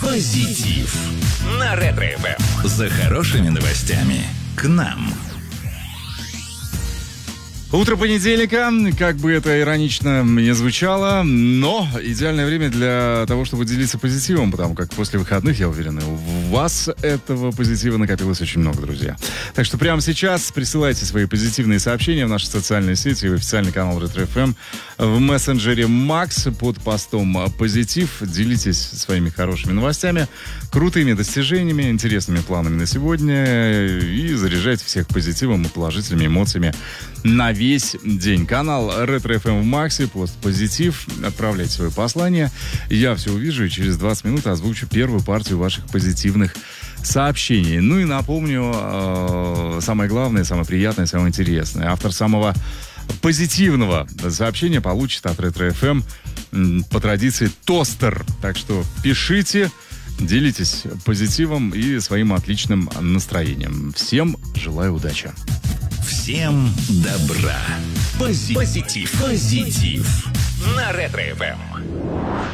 Позитив на Ретро-ФМ. За хорошими новостями к нам. Утро понедельника, как бы это иронично не звучало, но идеальное время для того, чтобы делиться позитивом, потому как после выходных, я уверен, у вас этого позитива накопилось очень много, друзья. Так что прямо сейчас присылайте свои позитивные сообщения в наши социальные сети, в официальный канал Ретро-ФМ, в мессенджере Макс под постом «Позитив». Делитесь своими хорошими новостями, крутыми достижениями, интересными планами на сегодня и заряжайте всех позитивом и положительными эмоциями на весь день. Канал Ретро-ФМ в Максе, пост «Позитив». Отправляйте свое послание. Я все увижу и через 20 минут озвучу первую партию ваших позитивных сообщений. Ну и напомню, самое главное, самое приятное, самое интересное. Автор самого позитивного сообщения получит от Ретро-ФМ по традиции тостер. Так что пишите, делитесь позитивом и своим отличным настроением. Всем желаю удачи. Всем добра. Позитив на Ретро-ФМ.